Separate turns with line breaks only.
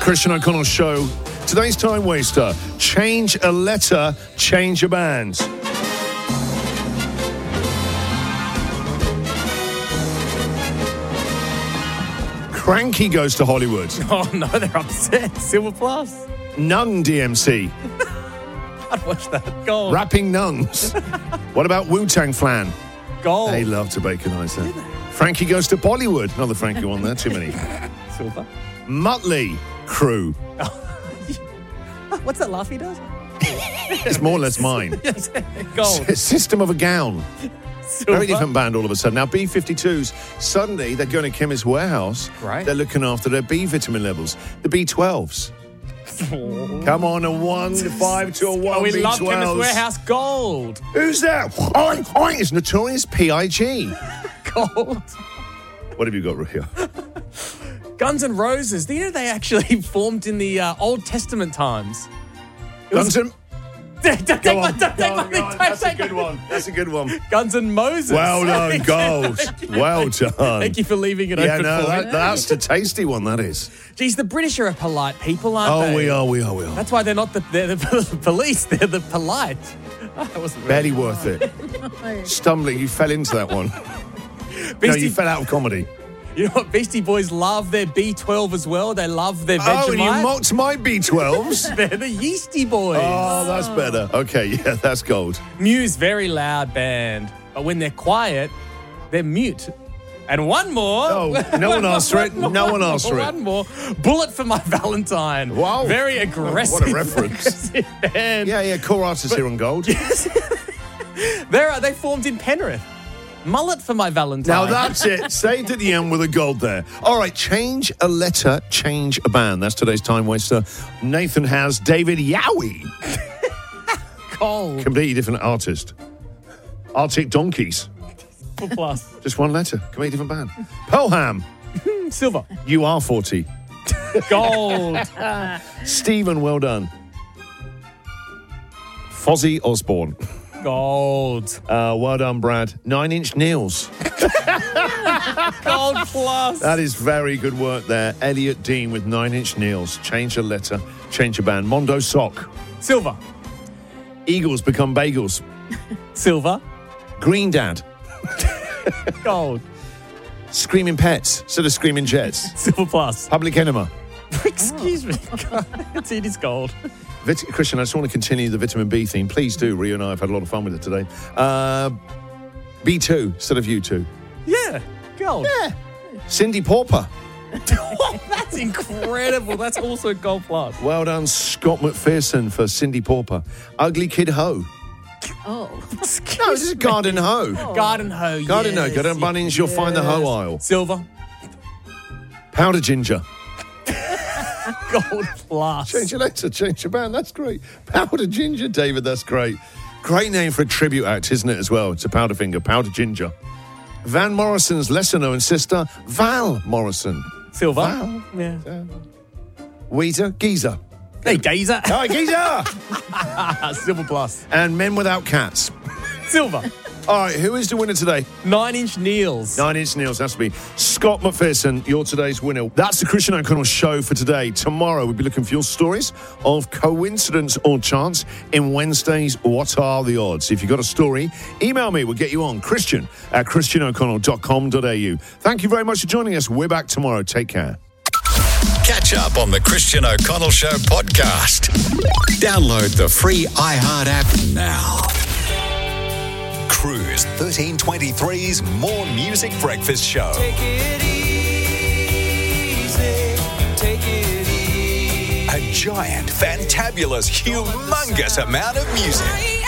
Christian O'Connell Show. Today's time waster. Change a letter, change a band. Cranky goes to Hollywood.
Oh, no, they're upset. Silver Plus.
Nun DMC.
I'd watch that. Gold.
Rapping nuns. What about Wu-Tang Flan?
Gold.
They love to baconize that. Frankie goes to Bollywood. Another Frankie one there. Too many.
Silver.
Mötley Crüe.
What's that laugh he does?
It's more or less mine.
Gold.
System of a Gown.
Silver.
Very different band all of a sudden. Now, B-52s, suddenly they're going to Chemist Warehouse.
Right.
They're looking after their B vitamin levels. The B12s. Come on, a 1 to 5 to a 1
Oh, we
B12s.
love Chemist Warehouse. Gold.
Who's that? Oink, oink. It's Notorious P.I.G.
Gold.
What have you got, Rio?
Guns N' Roses. Do you know they actually formed in the Old Testament times?
Guns N'...
Don't take my
That's a good one. That's a good one.
Guns N' Moses.
Well done, Gold. Well done.
Thank you for leaving it
Yeah,
open
no,
for me.
that's the tasty one, that is.
Geez, the British are a polite people, aren't they?
Oh, we are.
That's why they're not they're the police. They're the polite. That wasn't
Barely worth it. Stumbling, you fell into that one. No, you fell out of comedy.
You know what? Beastie Boys love their B12 as well. They love their Vegemite.
Oh, and you mocked my B12s?
They're the Yeasty Boys.
Oh, that's better. Okay, yeah, that's gold.
Muse, very loud band. But when they're quiet, they're mute. And one more.
Oh, no one asked for it. No one asked for it.
One more. Bullet for My Valentine.
Wow.
Very aggressive.
What a reference.
Aggressive band.
Yeah, core artists here on Gold.
They formed in Penrith. Mullet for My Valentine.
Now that's it. Saved at the end with a gold there. All right, change a letter, change a band. That's today's time waster. Nathan has David Yowie.
Gold.
Completely different artist. Arctic Donkeys.
Plus.
Just one letter. Completely different band. Pearl Ham.
Silver.
You are 40.
Gold.
Stephen, well done. Fozzy Osbourne.
Gold.
Well done, Brad. 9 Inch Nails.
Gold plus.
That is very good work there. Elliot Dean with 9 Inch Nails. Change a letter, change a band. Mondo Sock.
Silver.
Eagles become bagels.
Silver.
Green Dad.
Gold.
Screaming Pets instead of Screaming Jets.
Silver plus.
Public Enema.
Excuse me. It is gold.
Christian, I just want to continue the vitamin B theme. Please do. Rio and I have had a lot of fun with it today. B2 instead of U2.
Yeah. Gold.
Yeah. Cindy Pauper.
That's incredible. That's also gold plus.
Well done, Scott McPherson for Cindy Pauper. Ugly Kid Ho.
Oh.
No, this is Garden Ho.
Garden hoe.
Garden Ho.
yes,
Go down Bunnings, you'll find the hoe aisle.
Silver.
Powder Ginger.
Gold plus.
Change your letter, change your band. That's great. Powder Ginger, David. That's great. Great name for a tribute act, isn't it, as well? It's a Powderfinger, Powder Ginger. Van Morrison's lesser-known sister, Val Morrison.
Silver.
Val.
Yeah.
Weezer, Geezer.
Hey, Gazer.
Hi, Geezer!
Silver plus.
And Men Without Cats.
Silver.
All right, who is the winner today?
9 Inch Nails.
9 Inch Nails, has to be Scott McPherson, you're today's winner. That's the Christian O'Connell Show for today. Tomorrow, we'll be looking for your stories of coincidence or chance in Wednesday's What Are the Odds? If you've got a story, email me. We'll get you on. Christian@christianoconnell.com.au. Thank you very much for joining us. We're back tomorrow. Take care.
Catch up on the Christian O'Connell Show podcast. Download the free iHeart app now. Cruise 1323's More Music Breakfast Show.
Take it easy, take it easy.
A giant, fantabulous, humongous amount of music.